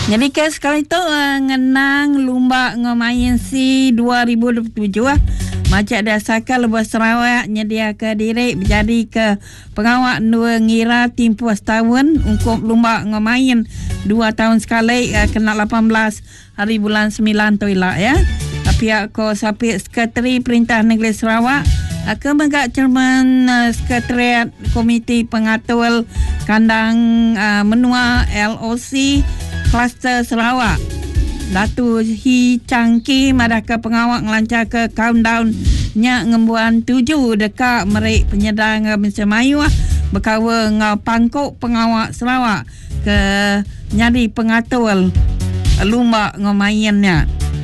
Jadi ke sekali tu ngenang lumba ngomain si 2027 macam dasarkan Lebuh Sarawak nyedia ke diri menjadi ke pengawak dua ngira tempoh setahun untuk lumba ngomain 2 tahun sekali kena 18 hari bulan 9 tu lah ya. Pihak ko sapi Sekretari Perintah Negeri Sarawak Kemegak Cerman Sekretariat Komiti Pengatur Kandang Menua LOC Kluster Sarawak Datu Hi Changki madaka pengawak ngelancar ke countdown nya ngembuan 7 dekat merik penyedang Melayu berkawa ngau pangkok pengawak Sarawak ke nyari pengatur lumba ngomainnya.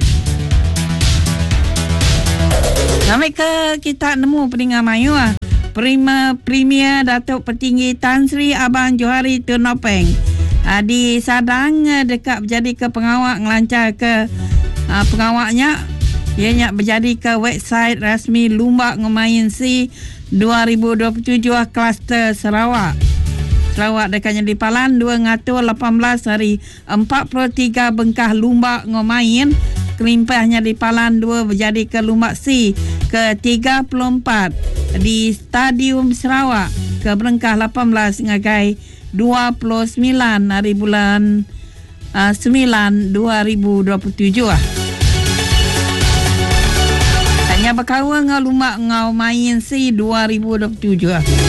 Sampai ke kita nemu peningan Melayu Premier Datuk Petinggi Tan Sri Abang Johari Tun Nopeng di Sadang dekat berjadi ke pengawak ngelancar ke pengawaknya ianya berjadi ke website rasmi Lumba Ngomain Si 2027 Kluster Sarawak dekatnya di Palan 2 ngatur 18 hari 43 bengkah Lumba Ngomain kelimpahnya di Palan 2 berjadi ke Lumba Si ke 34 di Stadium Sarawak ke bengkah 18 ngagai 29 hari bulan 9 2027 Tanya berkawa ngau lumba ngau main si 2027